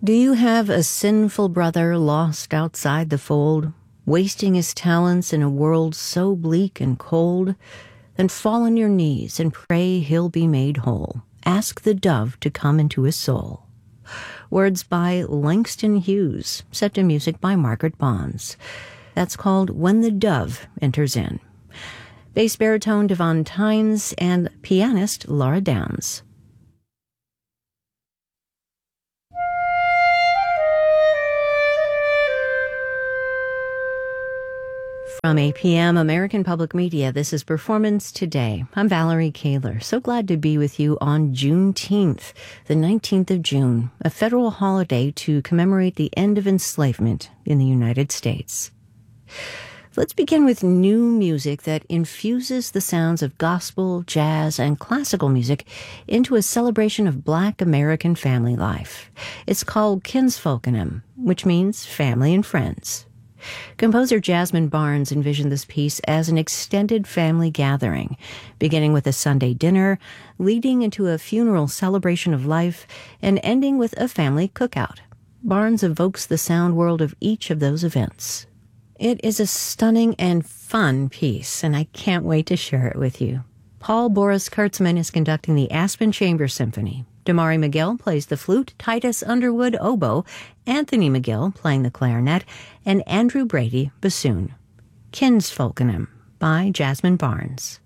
Do you have a sinful brother lost outside the fold, wasting his talents in a world so bleak and cold? Then fall on your knees and pray he'll be made whole. Ask the dove to come into his soul. Words by Langston Hughes, set to music by Margaret Bonds. That's called When the Dove Enters In. Bass baritone Devon Tynes and pianist Laura Downs. From APM, American Public Media, this is Performance Today. I'm Valerie Kaler. So glad to be with you on Juneteenth, the 19th of June, a federal holiday to commemorate the end of enslavement in the United States. Let's begin with new music that infuses the sounds of gospel, jazz, and classical music into a celebration of Black American family life. It's called Kinsfolkenham, which means family and friends. Composer Jasmine Barnes envisioned this piece as an extended family gathering, beginning with a Sunday dinner, leading into a funeral celebration of life, and ending with a family cookout. Barnes evokes the sound world of each of those events. It is a stunning and fun piece, and I can't wait to share it with you. Paul Boris Kurtzman is conducting the Aspen Chamber Symphony. Damari McGill plays the flute, Titus Underwood oboe, Anthony McGill playing the clarinet, and Andrew Brady bassoon. Kinsfolkenham by Jasmine Barnes.